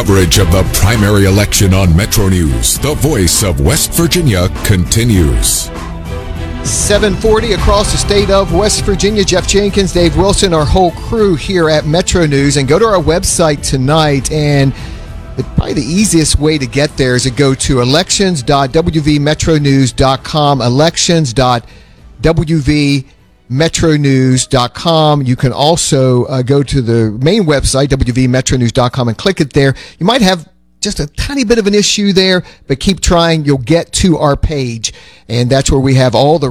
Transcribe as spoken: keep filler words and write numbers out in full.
Coverage of the primary election on Metro News, the voice of West Virginia, continues. seven forty across the state of West Virginia. Jeff Jenkins, Dave Wilson, our whole crew here at Metro News. And go to our website tonight, and the, probably the easiest way to get there is to go to elections dot w v metro news dot com, elections dot w v metro news dot com. You can also uh, go to the main website, w v metro news dot com, and click it there. You might have just a tiny bit of an issue there, but keep trying. You'll get to our page, and that's where we have all the